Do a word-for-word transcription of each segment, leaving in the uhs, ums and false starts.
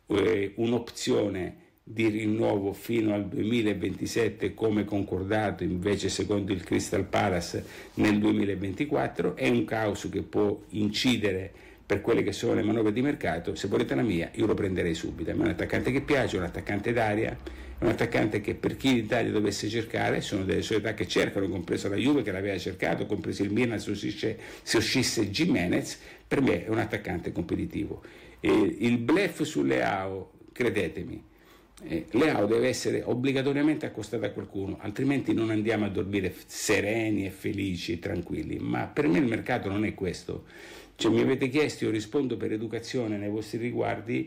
eh, un'opzione di rinnovo fino al duemilaventisette come concordato, invece secondo il Crystal Palace nel duemilaventiquattro. È un caos che può incidere per quelle che sono le manovre di mercato. Se volete la mia, io lo prenderei subito. È un attaccante che piace, un attaccante d'aria, è un attaccante che per chi l'Italia dovesse cercare, sono delle società che cercano, compreso la Juve che l'aveva cercato, compreso il Milan se uscisse, se uscisse Gimenez. Per me è un attaccante competitivo. E il bluff sulle A O, credetemi, Eh, Leao deve essere obbligatoriamente accostato a qualcuno, altrimenti non andiamo a dormire sereni e felici e tranquilli. Ma per me il mercato non è questo. Cioè, mi avete chiesto, io rispondo per educazione nei vostri riguardi.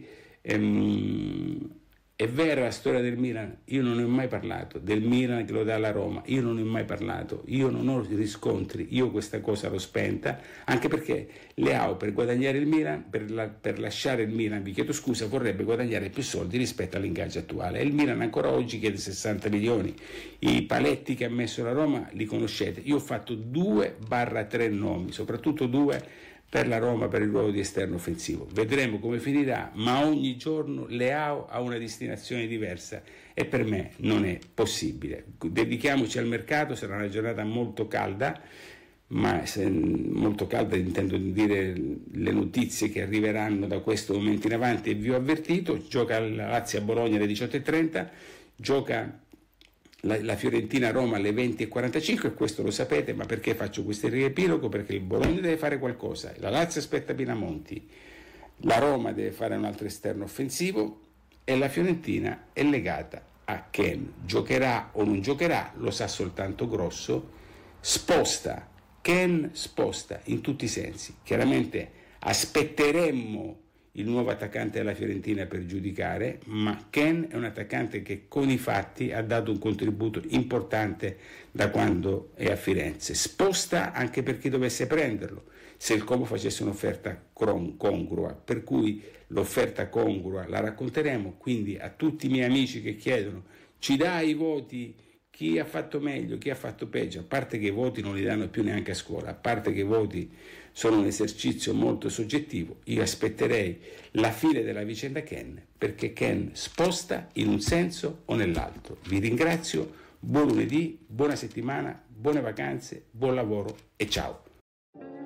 ehm, È vera la storia del Milan? Io non ne ho mai parlato, del Milan che lo dà alla Roma, io non ne ho mai parlato, io non ho riscontri, io questa cosa l'ho spenta, anche perché Leao per guadagnare il Milan, per, la, per lasciare il Milan, vi chiedo scusa, vorrebbe guadagnare più soldi rispetto all'ingaggio attuale, e il Milan ancora oggi chiede sessanta milioni, i paletti che ha messo la Roma li conoscete, io ho fatto due barra tre nomi, soprattutto due per la Roma per il ruolo di esterno offensivo. Vedremo come finirà, ma ogni giorno Leao ha una destinazione diversa e per me non è possibile. Dedichiamoci al mercato, sarà una giornata molto calda, ma se, molto calda intendo dire le notizie che arriveranno da questo momento in avanti, e vi ho avvertito, gioca la Lazio a Bologna alle diciotto e trenta, gioca La, la Fiorentina a Roma alle venti e quarantacinque, e questo lo sapete. Ma perché faccio questo riepilogo? Perché il Bologna deve fare qualcosa, la Lazio aspetta Pinamonti, la Roma deve fare un altro esterno offensivo e la Fiorentina è legata a Ken. Giocherà o non giocherà lo sa soltanto Grosso. Sposta Ken, sposta in tutti i sensi. Chiaramente aspetteremmo il nuovo attaccante della Fiorentina per giudicare, ma Ken è un attaccante che con i fatti ha dato un contributo importante da quando è a Firenze. Sposta anche per chi dovesse prenderlo, se il Como facesse un'offerta congrua, per cui l'offerta congrua la racconteremo. Quindi a tutti i miei amici che chiedono ci dai i voti, chi ha fatto meglio, chi ha fatto peggio, a parte che i voti non li danno più neanche a scuola, a parte che i voti sono un esercizio molto soggettivo, io aspetterei la fine della vicenda Ken, perché Ken sposta in un senso o nell'altro. Vi ringrazio, buon lunedì, buona settimana, buone vacanze, buon lavoro e ciao.